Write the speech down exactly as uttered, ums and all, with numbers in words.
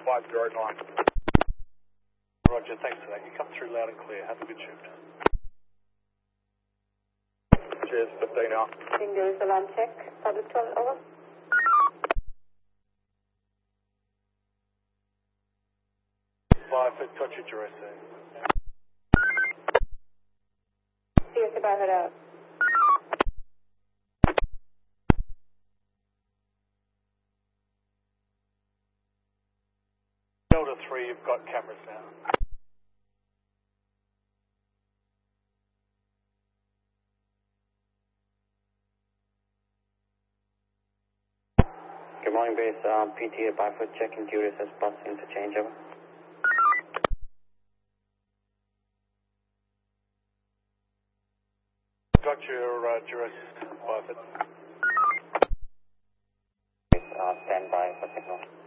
five zero nine. Roger, thanks for that. You come through loud and clear. Have a good shift. Cheers, fifteen out. Fingers alarm check. Public toilet, over. Five foot, touch your duress there. C S about head out. Delta three, you've got cameras now. Good morning, base. Um, P T A Byfoot checking Judas as bus interchange, over. Got your uh, duress, five foot. Uh, stand by for signal.